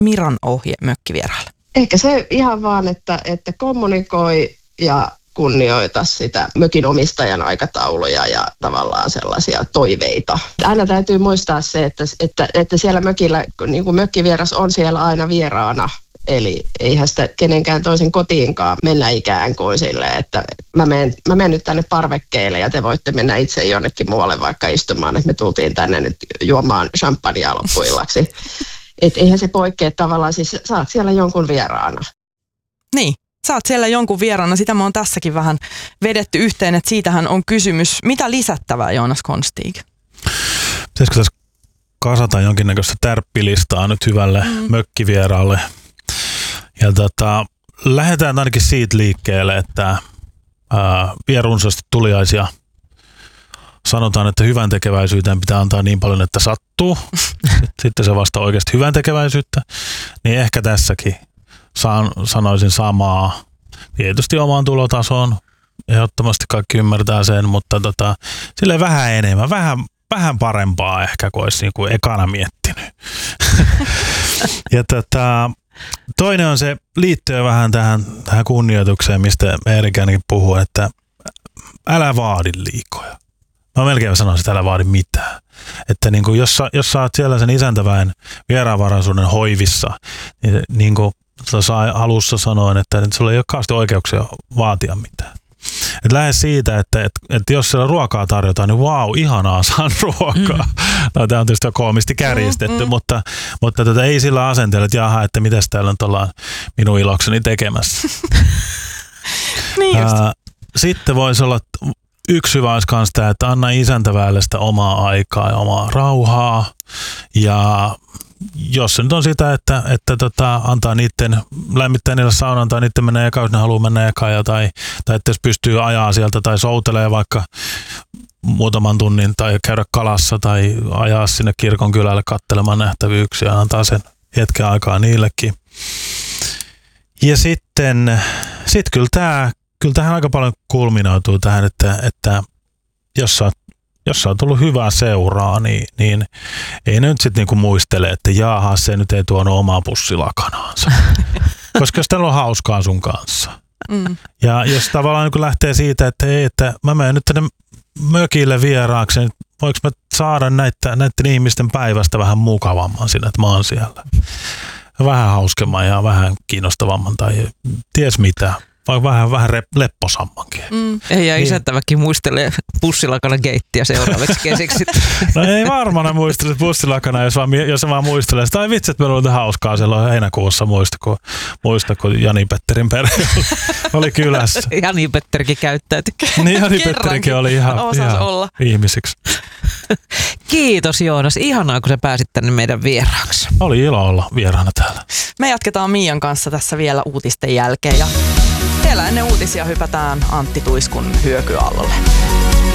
Miran ohje mökkivieraille? Ehkä se ihan vaan, että kommunikoi ja kunnioita sitä mökin omistajan aikatauluja ja tavallaan sellaisia toiveita. Aina täytyy muistaa se, että siellä mökillä, niin kuin mökkivieras on siellä aina vieraana. Eli eihän sitä kenenkään toisen kotiinkaan mennä ikään kuin silleen, että mä menen nyt tänne parvekkeelle ja te voitte mennä itse jonnekin muualle vaikka istumaan, että me tultiin tänne nyt juomaan champagnea loppuillaksi. Että eihän se poikkea tavallaan, siis sä oot siellä jonkun vieraana. Niin, sä oot siellä jonkun vieraana, sitä mä oon tässäkin vähän vedetty yhteen, että siitähän on kysymys. Mitä lisättävää, Joonas Konstig? Pitäisikö tässä kasata jonkinnäköistä tärppilistaa nyt hyvälle mökkivieraalle? Ja lähdetään ainakin siitä liikkeelle, että vie runsaasti tuliaisia. Sanotaan, että hyvän tekeväisyyteen pitää antaa niin paljon, että sattuu. Sitten se vasta oikeasti hyvän tekeväisyyttä. Niin ehkä tässäkin sanoisin samaa. Tietysti omaan tulotasoon. Ehdottomasti kaikki ymmärtää sen, mutta silleen vähän enemmän. Vähän parempaa ehkä, kuin olisi niin kuin ekana miettinyt. Ja toinen on se, liittyy vähän tähän kunnioitukseen, mistä Eerikäänkin puhuu, että älä vaadi liikoja. Mä melkein sanoisin, että älä vaadi mitään. Että niin kuin jos sä oot siellä sen isäntäväen vieraanvaraisuuden hoivissa, niin kuin alussa sanoin, että sulla ei ole kauheasti oikeuksia vaatia mitään. Et lähde siitä, että jos siellä ruokaa tarjotaan, niin vau, ihanaa, saan ruokaa. No, tämä on tietysti koomisti kärjistetty, mutta ei sillä asenteella, että jaha, että mitäs täällä nyt ollaan minun ilokseni tekemässä. Niin just. Sitten voisi olla yksi hyvä olisi myös tämä, että anna isäntäväelle sitä omaa aikaa ja omaa rauhaa. Ja jos se nyt on sitä, että antaa niiden lämmittää niille saunan tai niiden mennä ekaan, jos ne haluaa mennä ekaan, tai että jos pystyy ajaa sieltä tai soutelee vaikka muutaman tunnin tai käydä kalassa tai ajaa sinne kirkon kylälle katselemaan nähtävyyksiä, antaa sen hetken aikaa niillekin. Ja sitten kyllä tähän aika paljon kulminoituu tähän, että jos sä oot tullut hyvää seuraa, niin ei ne nyt sitten niinku muistele, että jaha, se nyt ei tuonut omaa pussilakanaansa. Koska jos teillä on hauskaa sun kanssa. Ja jos tavallaan niin lähtee siitä, että mä menen nyt tänne mökille vieraaksi, niin voiko mä saada näiden ihmisten päivästä vähän mukavamman sinne, että mä oon siellä. Vähän hauskemman ja vähän kiinnostavamman tai ties mitä. Vai vähän lepposammankin. Ei, ja isäntäväkin muistelee pussilakana geittiä seuraavaksi kesiksi. No ei varmaan muistele pussilakana, jos vaan muistelee. Tai vitsi, että meillä oli hauskaa silloin heinäkuussa muista, kun Jani-Petterin perhe oli kylässä. Jani-Petterikin käyttäytyi. Niin, Jani-Petterikin oli ihan ihmisiksi. Kiitos Joonas. Ihanaa, kun sä pääsit tänne meidän vieraaksi. Oli ilo olla vieraana täällä. Me jatketaan Miian kanssa tässä vielä uutisten jälkeen. Ja vielä ennen uutisia hypätään Antti Tuiskun hyökyaallolle.